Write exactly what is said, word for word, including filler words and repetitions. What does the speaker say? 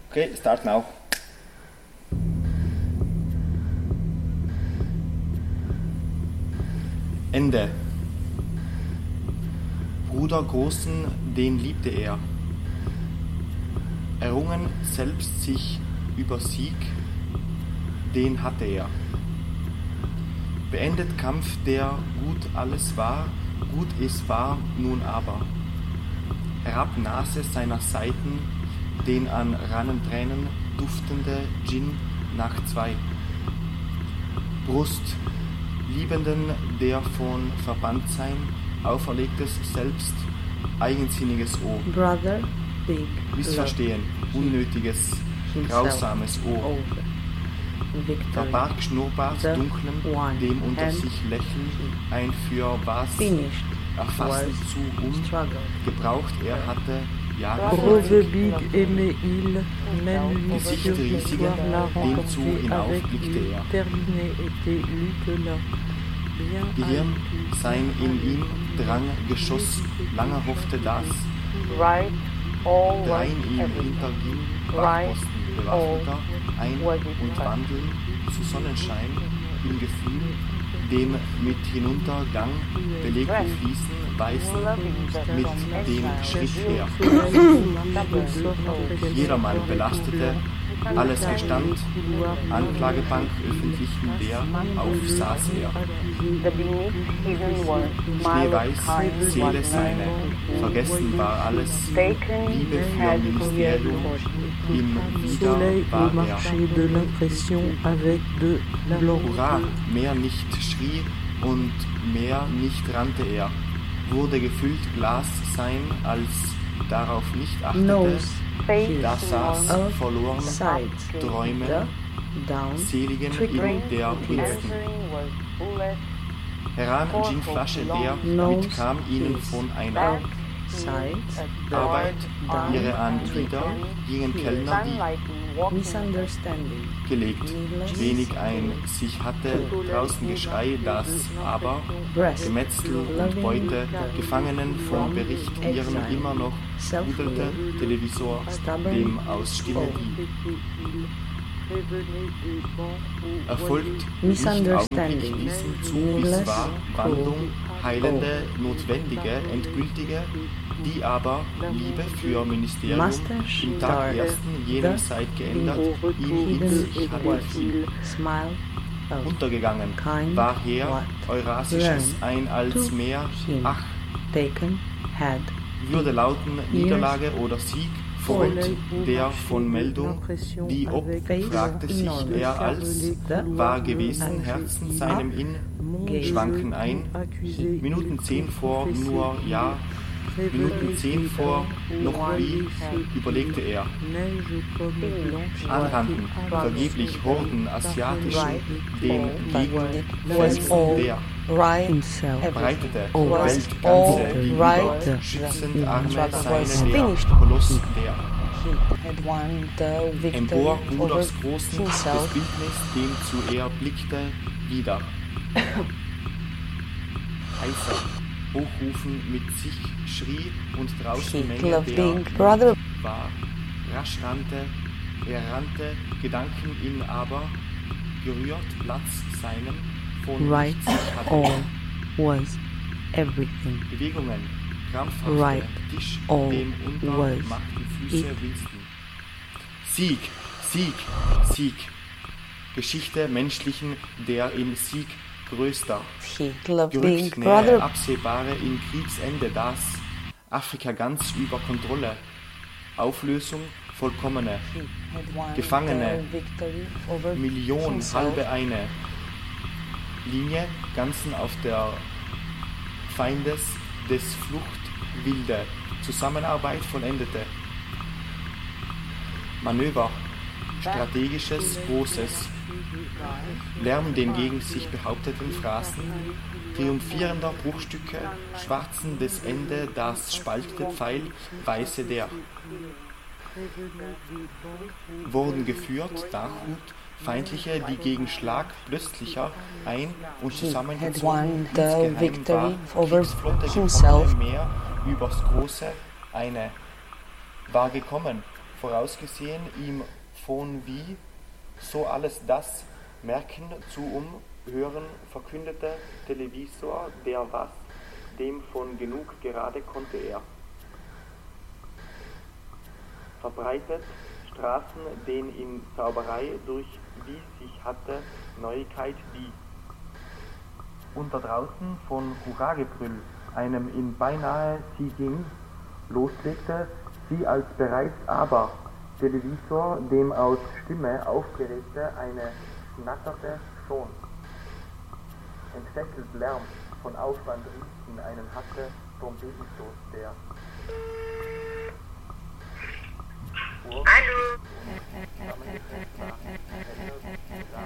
Okay, start now. Ende. Bruder Großen, den liebte er. Errungen selbst sich über Sieg, den hatte er. Beendet Kampf, der gut alles war, gut es war nun aber. Herab Nase seiner Seiten, den an Rannentränen duftende Gin nach zwei. Brust, Liebenden, der von Verbanntsein auferlegtes selbst, eigensinniges O. Brother, big, Missverstehen, unnötiges, grausames O. Verbarg Schnurrbart dunklem, dem unter sich Lächeln ein für was erfassen zu um, gebraucht er hatte Jahre big aimait il, même lui Gesicht sur riesigen, l'histoire la dem zu rencontrer hinauf avec blickte lui, er. terminé était lui là. Bien Gehirn, habitué. sein in ihm drang Geschoss, lange hoffte das, Right, all was drein ihm everything. hinterging, Right, Wachposten bewaffneter, ein was it und was. wandeln zu Sonnenschein, im Gefühl, dem mit Hinuntergang belegten Fließen weisen, mit dem Schritt her. Jedermann belastete, alles gestand, Anklagebank öffentlichen der, auf saß er. The beneath hidden was Schneeweiß, Seele seine, vergessen war alles, Liebe für Ministerium, im Wieder Soleil au war er. marché de l'impression avec de la blanche. Hurra, mehr nicht schrie und mehr nicht rannte er, wurde gefüllt Glas sein, als darauf nicht achtete, Nose, da saß up, verloren sides, Träumen, down, seligen triggering, in der Winston. answering was bullet, Heran Ginflasche leer, Nose, mitkam ihnen von einer back, sides, Arbeit, down, ihre Anglieder, gingen Kellner, die sunlight in walking, misunderstanding, gelegt, wenig ein sich hatte, draußen Geschrei, das aber breast, Gemetzel und Beute, Gefangenen vom Bericht ihren immer noch rudelte Televisor, dem aus Stimme die erfolgt nicht augenblicklich diesem zu, bis war Wandlung, heilende, notwendige, endgültige, die aber Liebe für Ministerium im Tag ersten jenem Zeit geändert, ihm in sich hatte viel smile, of untergegangen, war her Eurasisches ein als mehr, ach, taken, had, würde lauten Niederlage oder Sieg, Freund der von Meldung, die ob, fragte sich er als, war gewesen Herzen seinem in, schwanken ein, Minuten zehn vor nur ja, Minuten zehn vor noch wie, überlegte er, anrannten, vergeblich Horden asiatischen, dem gegen Felsen der, himself, breitete, Oh, Welt all ganze gegenüber, right. schützend Arme Was seine der, finished. Koloss der. had won the victory Empor over Bruders Großen, das himself. Bildnis, dem zu er blickte, wieder. Heißer, hochrufen mit sich schrie und draußen He Menge loved der being brother. war. Rasch rannte, er rannte, Gedanken ihn aber, gerührt Platz seinem, von Right, nichts sich hatte. all was everything. Bewegungen, krampfhafte, Right, Tisch, all dem unter was machten Füße it. Winston. Sieg, Sieg, Sieg. Geschichte menschlichen, der im Sieg größter. He loved being Gerückt nähe, brother. absehbare im Kriegsende das. Afrika ganz über Kontrolle. Auflösung vollkommene. He had won Gefangene, the victory over Million, himself. halbe eine. Linie, ganzen auf der Feindes des Flucht wilde. Zusammenarbeit vollendete. Manöver, strategisches, großes. Lärm den gegen sich behaupteten Phrasen, triumphierender Bruchstücke, schwarzen des Ende, das spaltete Pfeil, weiße der. Wurden geführt, Dachhut, feindliche, die gegen Schlag plötzlicher ein und He had zusammengezogen won the insgeheim victory war, over Kriegsflotte himself. gekommene Meer übers Große, eine war gekommen, vorausgesehen, ihm von wie so alles das Merken zu umhören, verkündete Televisor, der was, dem von genug gerade konnte er. Verbreitet Straßen, den in Zauberei durch wie sich hatte Neuigkeit die. Und da draußen von Hurragebrüll, einem in beinahe sie ging, loslegte, sie als bereits aber Televisor, dem aus Stimme aufgeregte eine schnatterte schon. Entsetzelt Lärm von Aufwand riefen einen hatte Trompetenstoß, der Hallo. und